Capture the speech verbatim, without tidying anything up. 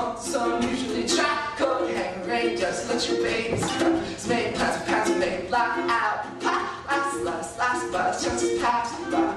on the sun, usually try coat, hang rain, just let your babies come. It's made plans, plans, made fly out, pop, last, last, last, but chances pass by.